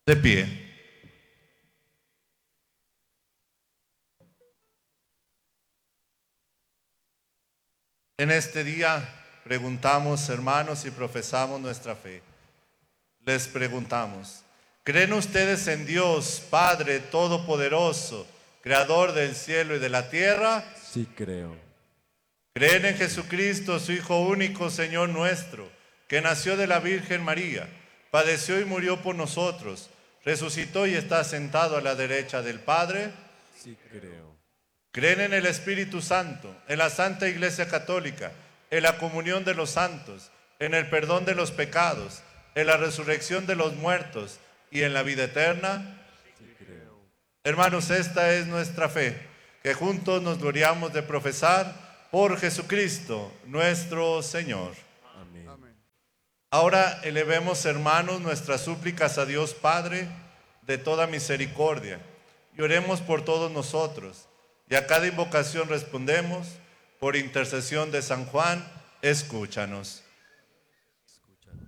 De pie. En este día preguntamos, hermanos, y profesamos nuestra fe. Les preguntamos, ¿creen ustedes en Dios, Padre Todopoderoso, Creador del cielo y de la tierra? Sí creo. ¿Creen en Jesucristo, su Hijo único, Señor nuestro, que nació de la Virgen María, padeció y murió por nosotros, resucitó y está sentado a la derecha del Padre? Sí creo. ¿Creen en el Espíritu Santo, en la Santa Iglesia Católica, en la comunión de los santos, en el perdón de los pecados, en la resurrección de los muertos y en la vida eterna? Sí creo. Hermanos, esta es nuestra fe, que juntos nos gloriamos de profesar por Jesucristo, nuestro Señor. Amén. Ahora elevemos, hermanos, nuestras súplicas a Dios Padre de toda misericordia y oremos por todos nosotros. Y a cada invocación respondemos, por intercesión de San Juan, escúchanos. Escúchanos.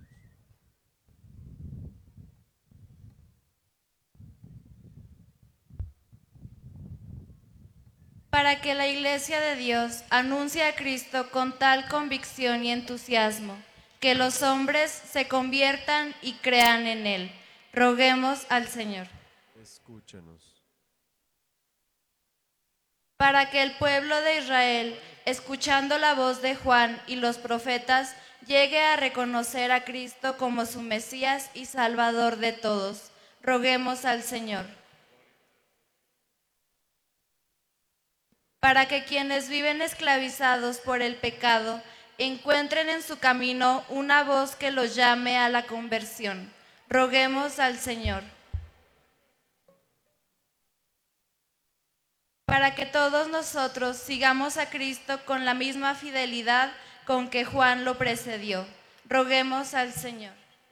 Para que la Iglesia de Dios anuncie a Cristo con tal convicción y entusiasmo, que los hombres se conviertan y crean en Él. Roguemos al Señor. Escúchanos. Para que el pueblo de Israel, escuchando la voz de Juan y los profetas, llegue a reconocer a Cristo como su Mesías y Salvador de todos. Roguemos al Señor. Para que quienes viven esclavizados por el pecado encuentren en su camino una voz que los llame a la conversión. Roguemos al Señor. Para que todos nosotros sigamos a Cristo con la misma fidelidad con que Juan lo precedió. Roguemos al Señor.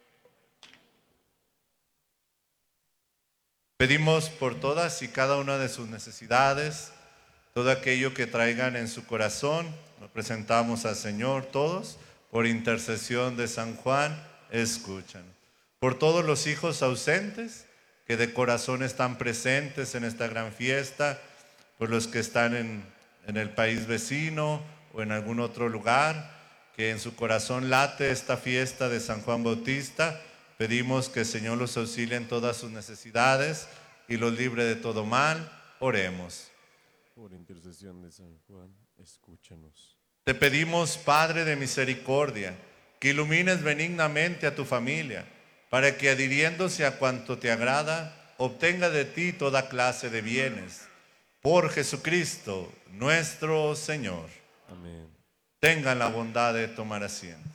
Pedimos por todas y cada una de sus necesidades, todo aquello que traigan en su corazón, lo presentamos al Señor todos, por intercesión de San Juan, escúchanos. Por todos los hijos ausentes que de corazón están presentes en esta gran fiesta, por los que están en el país vecino o en algún otro lugar, que en su corazón late esta fiesta de San Juan Bautista, pedimos que el Señor los auxilie en todas sus necesidades y los libre de todo mal. Oremos. Por intercesión de San Juan, escúchanos. Te pedimos, Padre de misericordia, que ilumines benignamente a tu familia, para que adhiriéndose a cuanto te agrada, obtenga de ti toda clase de bienes. Por Jesucristo, nuestro Señor. Amén. Tengan la bondad de tomar asiento.